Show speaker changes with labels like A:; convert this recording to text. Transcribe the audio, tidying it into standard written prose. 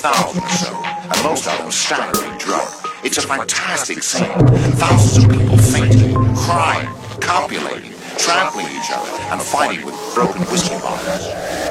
A: 1,000 or so, and most of them staggeringly drunk. It's a fantastic scene. Thousands of people fainting, crying, copulating, trampling each other, and fighting with broken whiskey bottles.